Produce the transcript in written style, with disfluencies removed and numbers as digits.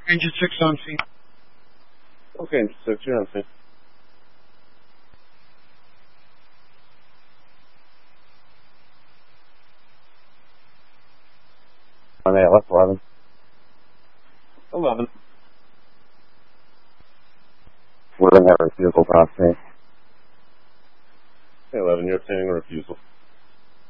Engine 6 on scene. Okay, Engine 6, you're on scene. On ALS 11. 11. We're going to have a refusal process. 11, you're obtaining a refusal.